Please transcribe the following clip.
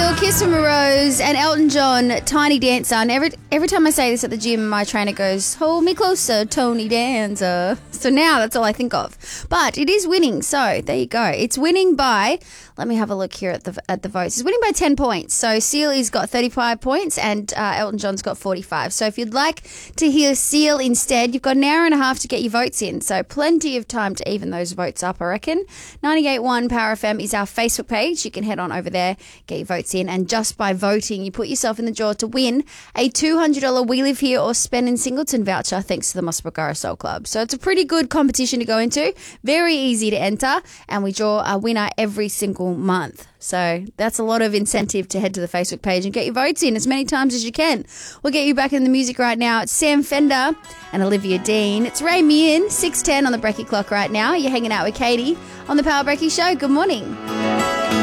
Kiss from a Rose and Elton John, Tiny Dancer. And every time I say this at the gym, my trainer goes, hold me closer, Tony Dancer. So now that's all I think of. But it is winning, so there you go. It's winning by, let me have a look here at the votes. It's winning by 10 points. So Seal's got 35 points and Elton John's got 45. So if you'd like to hear Seal instead, you've got an hour and a half to get your votes in. So plenty of time to even those votes up, I reckon. 98.1 Power FM is our Facebook page. You can head on over there, get your votes in. And just by voting, you put yourself in the draw to win a $200 We Live Here or Spend in Singleton voucher thanks to the Mossbrook Soul Club. So it's a pretty good competition to go into. Very easy to enter. And we draw a winner every single month. So that's a lot of incentive to head to the Facebook page and get your votes in as many times as you can. We'll get you back in the music right now. It's Sam Fender and Olivia Dean. It's Ray Me In, 6:10 on the Brekkie clock right now. You're hanging out with Katie on the Power Brekkie Show. Good morning.